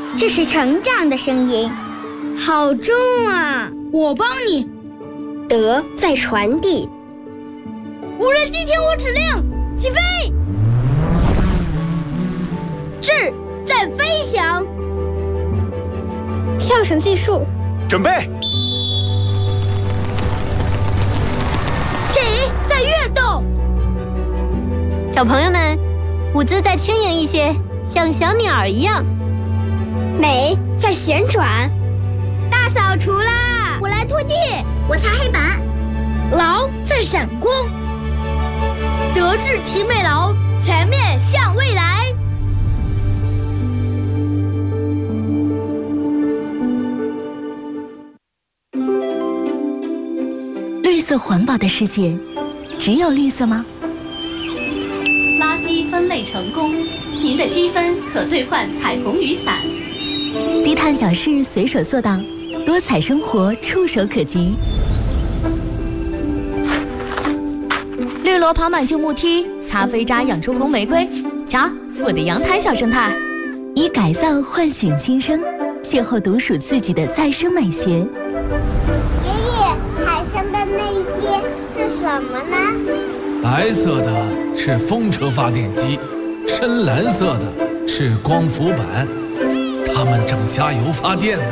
这是成长的声音，好重啊！ 我帮你。 德在传递。 无人机听我指令，起飞！智在飞翔。 跳绳计数。 准备。 体在跃动。 小朋友们，舞姿再轻盈一些，像小鸟一样。 美在旋转。 大扫除啦！ 我来拖地， 我擦黑板。 劳在闪光。德智体美劳，全面向未来。 绿色环保的世界，只有绿色吗？ 垃圾分类成功，您的积分可兑换彩虹雨伞。 低碳小事随手做到，多彩生活触手可及。 绿萝爬满旧木梯，咖啡渣养出红玫瑰。瞧，我的阳台小生态。 以改造唤醒新生，邂逅独属自己的再生美学。 爷爷，海上的那些是什么呢？ 白色的是风车发电机，深蓝色的是光伏板，它们正加油发电呢。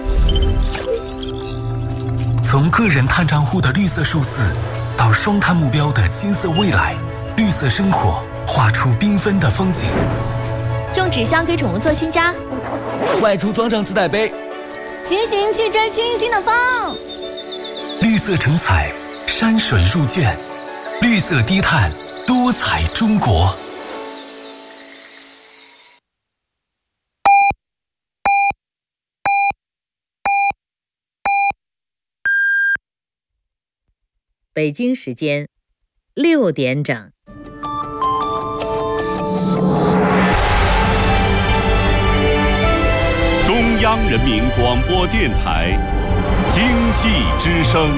从个人碳账户的绿色数字，到双碳目标的金色未来，绿色生活画出缤纷的风景。 用纸箱给宠物做新家， 外出装上自带杯， 骑行去追清新的风。 绿色成彩，山水入卷，绿色低碳，多彩中国。 北京时间6点整。 中央人民广播电台经济之声。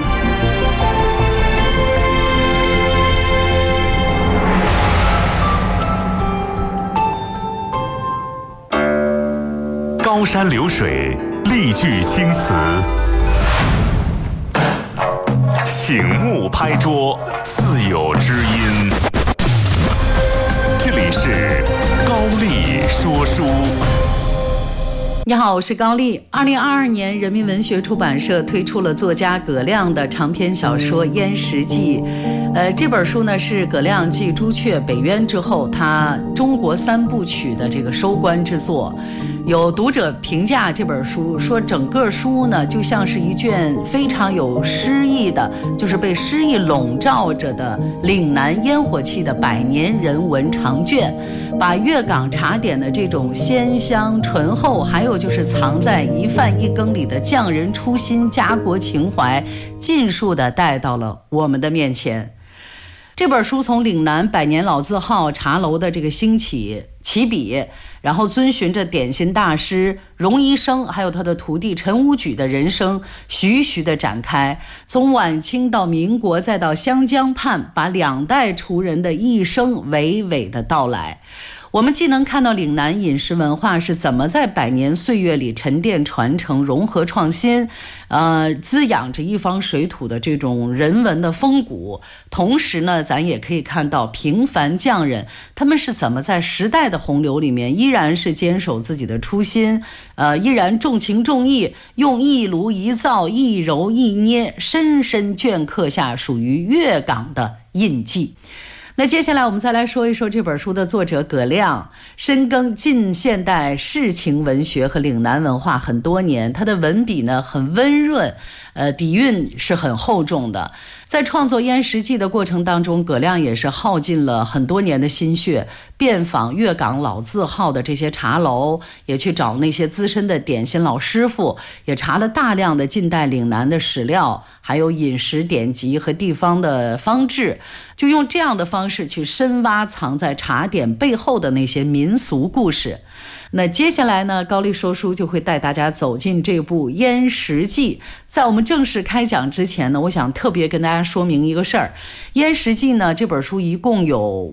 高山流水，丽句青词。醒目拍桌，自有知音。这里是高丽说书。 你好，我是高丽。2022年，人民文学出版社推出了作家葛亮的长篇小说《燕食记》。这本书呢是葛亮继朱雀、北渊之后，他中国3部曲的这个收官之作。有读者评价这本书说，整个书呢就像是一卷非常有诗意的，就是被诗意笼罩着的岭南烟火气的100年人文长卷，把粤港茶点的这种鲜香醇厚，还有就是藏在一饭一羹里的匠人初心、家国情怀，尽数的带到了我们的面前。这本书从岭南100年老字号茶楼的这个兴起起笔，然后遵循着点心大师荣医生还有他的徒弟陈无举的人生徐徐的展开，从晚清到民国再到湘江畔，把2代厨人的一生娓娓的道来。我们既能看到岭南饮食文化是怎么在100年岁月里沉淀传承、融合创新，滋养着一方水土的这种人文的风骨，同时呢，咱也可以看到平凡匠人他们是怎么在时代的洪流里面依然是坚守自己的初心，依然重情重义，用一炉一灶一揉一捏，深深镌刻下属于粤港的印记。那接下来我们再来说一说这本书的作者葛亮，深耕近现代世情文学和岭南文化很多年，他的文笔呢很温润，底蕴是很厚重的。在创作《燕食记》的过程当中，葛亮也是耗尽了很多年的心血，遍访粤港老字号的这些茶楼，也去找那些资深的点心老师傅，也查了大量的近代岭南的史料，还有饮食典籍和地方的方志，就用这样的方式去深挖藏在茶点背后的那些民俗故事。那接下来呢，高丽说书就会带大家走进这部《燕食记》。在我们正式开讲之前呢，我想特别跟大家家说明一个事儿。《燕食记》呢这本书一共有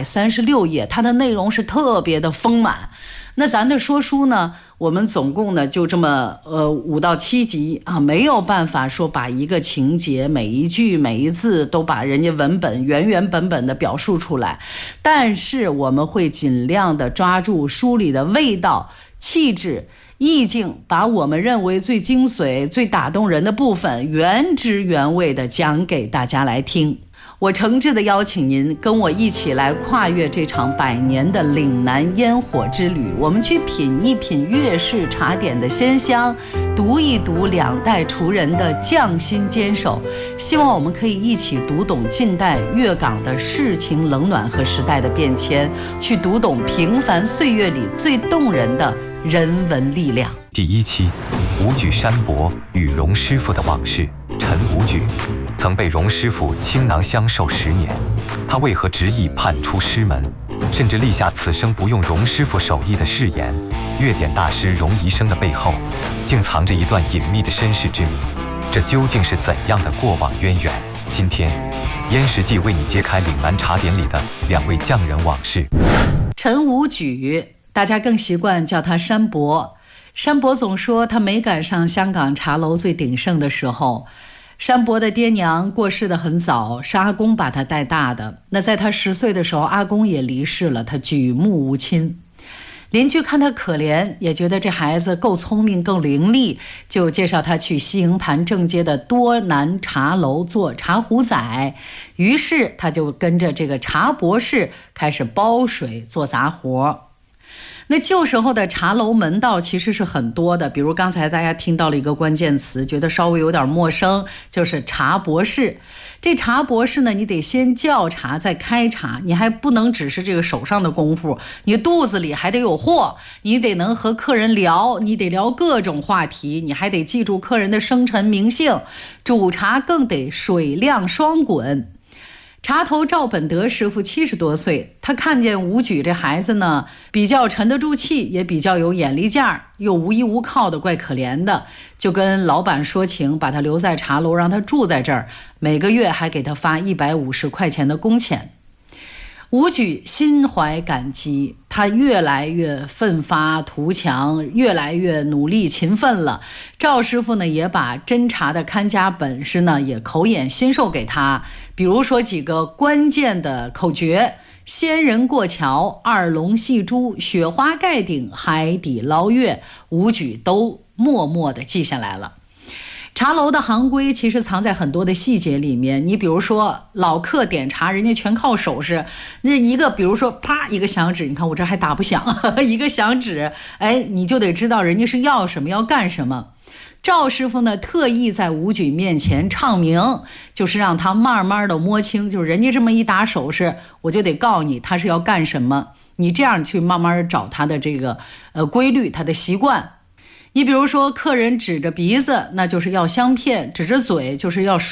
536页，它的内容是特别的丰满。那咱的说书呢，我们总共呢就这么5到7集啊，没有办法说把一个情节每一句每一字都把人家文本原本的表述出来，但是我们会尽量的抓住书里的味道、气质、意境，把我们认为最精髓、最打动人的部分原汁原味的讲给大家来听。我诚挚地邀请您跟我一起来跨越这场100年的岭南烟火之旅，我们去品一品粤式茶点的鲜香，读一读2代厨人的匠心坚守，希望我们可以一起读懂近代粤港的世情冷暖和时代的变迁，去读懂平凡岁月里最动人的人文力量。 第1期，武举山伯与荣师傅的往事。陈武举曾被荣师傅倾囊相授10年，他为何执意叛出师门，甚至立下此生不用荣师傅手艺的誓言？粤典大师荣宜生的背后，竟藏着一段隐秘的身世之谜，这究竟是怎样的过往渊源？今天，燕食记为你揭开岭南茶点里的2位匠人往事。 陈武举，大家更习惯叫他山伯。山伯总说他没赶上香港茶楼最鼎盛的时候。山伯的爹娘过世得很早，是阿公把他带大的。那在他10岁的时候，阿公也离世了，他举目无亲。邻居看他可怜，也觉得这孩子够聪明够伶俐，就介绍他去西营盘正街的多南茶楼做茶壶仔。于是他就跟着这个茶博士开始包水做杂活。那旧时候的茶楼门道其实是很多的，比如刚才大家听到了一个关键词，觉得稍微有点陌生，就是茶博士。这茶博士呢，你得先叫茶再开茶，你还不能只是这个手上的功夫，你肚子里还得有货，你得能和客人聊，你得聊各种话题，你还得记住客人的生辰名姓，煮茶更得水量双滚。茶头赵本德师傅70多岁，他看见武举这孩子呢，比较沉得住气，也比较有眼力劲儿，又无依无靠的，怪可怜的，就跟老板说情，把他留在茶楼，让他住在这儿，每个月还给他发150块钱的工钱。武举心怀感激，他越来越奋发图强，越来越努力勤奋了。赵师傅呢，也把斟茶的看家本事呢，也口眼心授给他。比如说几个关键的口诀：仙人过桥、2龙戏珠、雪花盖顶、海底捞月，武举都默默地记下来了。茶楼的行规其实藏在很多的细节里面，你比如说老客点茶，人家全靠手势，那一个比如说啪一个响指，你看我这还打不响，一个响指，哎，你就得知道人家是要什么要干什么。赵师傅呢，特意在武举面前唱名，就是让他慢慢的摸清，就是人家这么一打手势，我就得告诉你他是要干什么，你这样去慢慢找他的这个规律，他的习惯。你比如说客人指着鼻子，那就是要香片，指着嘴就是要水